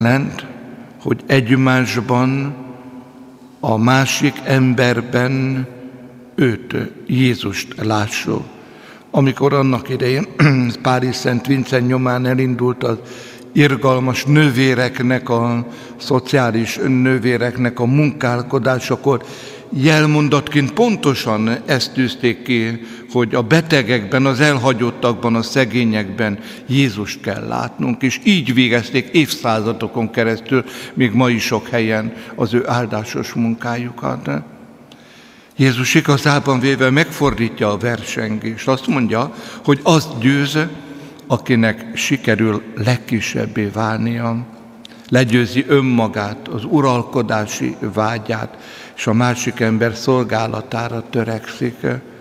jelent, hogy egymásban, a másik emberben őt, Jézust lássuk. Amikor annak idején Párizs Szent Vincent nyomán elindult az irgalmas nővéreknek, a szociális nővéreknek a munkálkodásakor, jelmondatként pontosan ezt tűzték ki, hogy a betegekben, az elhagyottakban, a szegényekben Jézust kell látnunk, és így végezték évszázadokon keresztül, még ma is sok helyen az ő áldásos munkájukat. Jézus igazában véve megfordítja a versengést, azt mondja, hogy azt győz, akinek sikerül legkisebbé válnia. Legyőzi önmagát, az uralkodási vágyát, és a másik ember szolgálatára törekszik.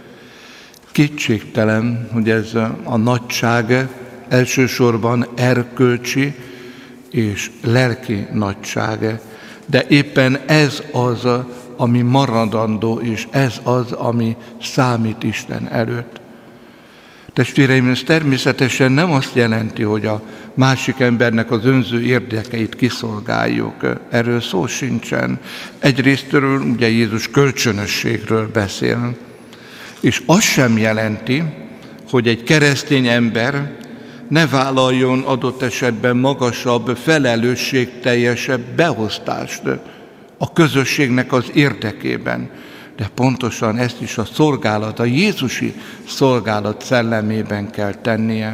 Kétségtelen, hogy ez a nagyság elsősorban erkölcsi és lelki nagyság, de éppen ez az, ami maradandó, és ez az, ami számít Isten előtt. Testvéreim, ez természetesen nem azt jelenti, hogy a másik embernek az önző érdekeit kiszolgáljuk. Erről szó sincsen. Egyrésztről ugye Jézus kölcsönösségről beszél. És azt sem jelenti, hogy egy keresztény ember ne vállaljon adott esetben magasabb, felelősségteljesebb beosztást a közösségnek az érdekében. De pontosan ezt is a szolgálat, a jézusi szolgálat szellemében kell tennie.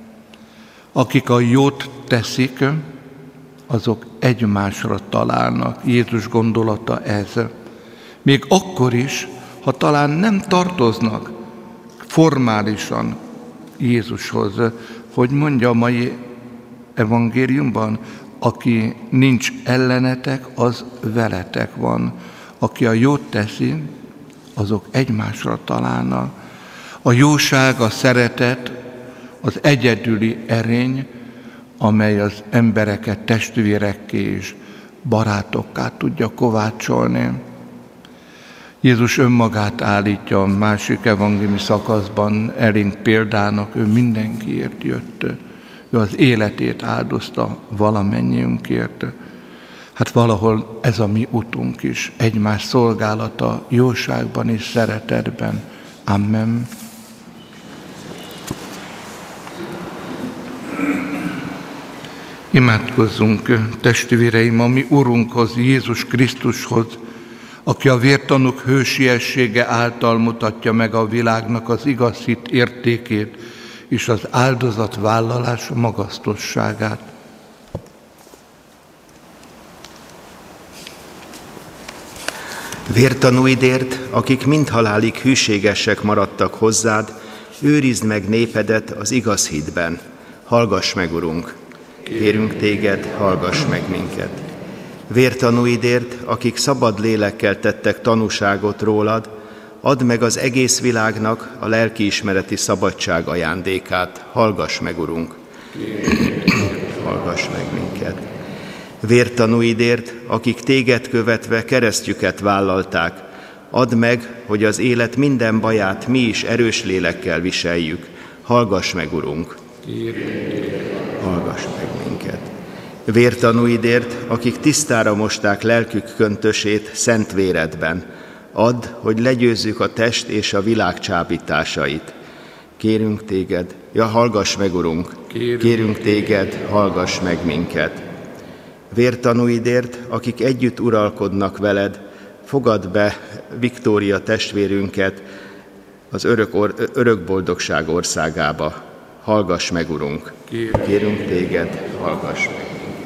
Akik a jót teszik, azok egymásra találnak. Jézus gondolata ez. Még akkor is, ha talán nem tartoznak formálisan Jézushoz, hogy mondja a mai evangéliumban, aki nincs ellenetek, az veletek van. Aki a jót teszi, azok egymásra találnak. A jóság, a szeretet, az egyedüli erény, amely az embereket testvérekké és barátokká tudja kovácsolni. Jézus önmagát állítja a másik evangéliumi szakaszban elénk példának, ő mindenkiért jött. Ő az életét áldozta valamennyiünkért. Hát valahol ez a mi utunk is, egymás szolgálata, jóságban és szeretetben. Amen. Imádkozzunk, testvéreim, a mi Urunkhoz, Jézus Krisztushoz, aki a vértanúk hősiessége által mutatja meg a világnak az igaz hit értékét és az áldozatvállalás magasztosságát. Vértanúidért, akik mindhalálig hűségesek maradtak hozzád, őrizd meg népedet az igaz hitben. Hallgass meg, Urunk! Kérünk téged, hallgass meg minket! Vértanúidért, akik szabad lélekkel tettek tanúságot rólad, add meg az egész világnak a lelkiismereti szabadság ajándékát. Hallgass meg, Urunk! Hallgass meg minket! Vértanúidért, akik téged követve keresztjüket vállalták, add meg, hogy az élet minden baját mi is erős lélekkel viseljük. Hallgass meg, Urunk! Hallgass meg minket! Vértanúidért, akik tisztára mosták lelkük köntösét szent véredben, add, hogy legyőzzük a test és a világ csábításait. Kérünk téged, hallgass meg, Urunk! Kérünk téged, hallgass meg minket! Vértanúidért, akik együtt uralkodnak veled, fogadd be Viktória testvérünket az örök boldogság országába. Hallgass meg, Urunk! Kérünk téged, hallgass meg!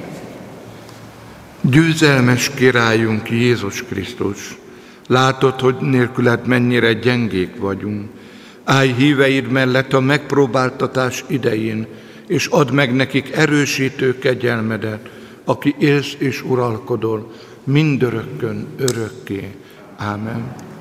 Győzelmes királyunk Jézus Krisztus, látod, hogy nélküled mennyire gyengék vagyunk. Állj híveid mellett a megpróbáltatás idején, és add meg nekik erősítő kegyelmedet, aki élsz és uralkodol mindörökkön örökké. Ámen.